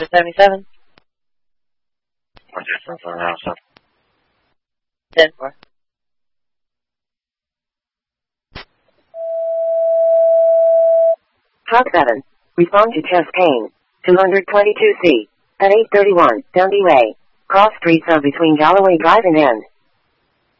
77. Roger, 7. 10-4. Hawk 7. Respond to chest pain. 222C. At 831, Dundee Way. Cross streets are between Galloway Drive and End.